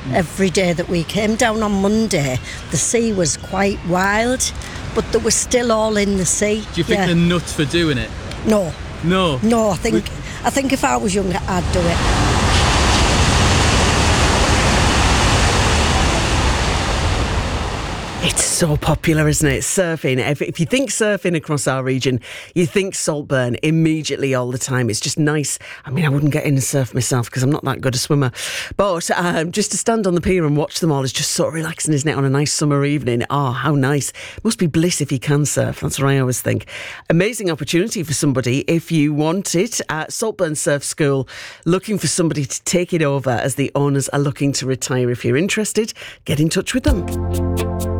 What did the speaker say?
every day that we came down on Monday. The sea was quite wild, but they were still all in the sea. Do you think they're nuts for doing it? No. No? No, I think if I was younger, I'd do it. It's so popular, isn't it? Surfing. If you think surfing across our region, you think Saltburn immediately all the time. It's just nice. I mean, I wouldn't get in and surf myself because I'm not that good a swimmer. But just to stand on the pier and watch them all is just so relaxing, isn't it? On a nice summer evening. Oh, how nice. Must be bliss if you can surf. That's what I always think. Amazing opportunity for somebody if you want it. Saltburn Surf School looking for somebody to take it over as the owners are looking to retire. If you're interested, get in touch with them.